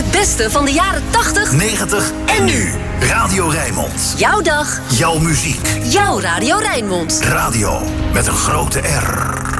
Het beste van de jaren 80, 90 en nu. Radio Rijnmond. jouw dag, Jouw muziek. jouw Radio Rijnmond. Radio met een grote R.